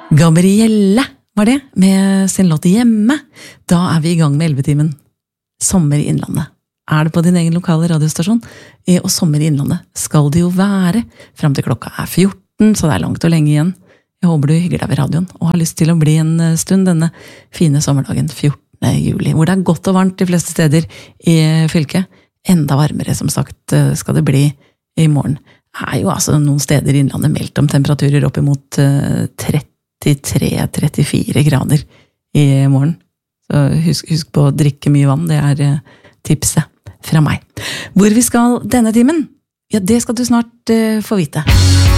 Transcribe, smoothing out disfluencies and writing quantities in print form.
Gabrielle var det, med sin låt Hjemme. Da vi I gang med 11-timen. Sommer I Innlandet. Det på din egen lokale radiostasjon? Og sommer I Innlandet skal det jo være, frem til klokka 14, så det langt og lenge igjen. Jeg håper du hygger deg ved radioen, og har lyst til å bli en stund denne fine sommerdagen 14. juli, hvor det godt og varmt de fleste steder I fylket. Enda varmere, som sagt, skal det bli I morgen. Det jo altså noen steder I Innlandet meldt om temperaturer opp imot 33-34 grader I morgen. Så husk på å drikke mye vann, det tipset fra meg. Hvor vi skal denne timen? Ja, det skal du snart få vite.